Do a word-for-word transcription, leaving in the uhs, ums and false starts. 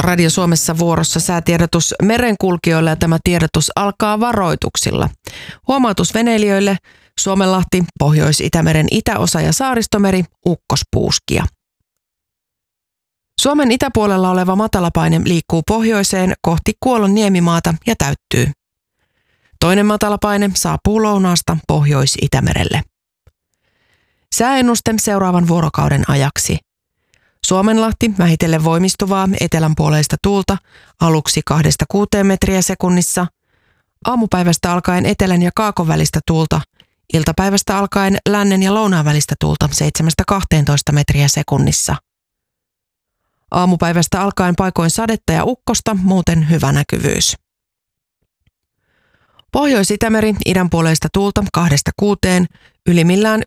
Radio Suomessa vuorossa säätiedotus merenkulkijoille ja tämä tiedotus alkaa varoituksilla. Huomautus veneilijöille: Suomenlahti, Pohjois-Itämeren itäosa ja Saaristomeri, ukkospuuskia. Suomen itäpuolella oleva matalapaine liikkuu pohjoiseen kohti Kuollon niemimaata ja täyttyy. Toinen matalapaine saapuu lounaasta Pohjois-Itämerelle. Sääennuste seuraavan vuorokauden ajaksi. Suomenlahti vähitellen voimistuvaa etelänpuoleista tuulta aluksi kahdesta kuuteen metriä sekunnissa. Aamupäivästä alkaen etelän ja kaakon välistä tuulta. Iltapäivästä alkaen lännen ja lounaan välistä tuulta seitsemästä kahteentoista metriä sekunnissa. Aamupäivästä alkaen paikoin sadetta ja ukkosta, muuten hyvä näkyvyys. Pohjois-Itämeri idänpuoleista tuulta kahdesta kuuteen, ylimmillään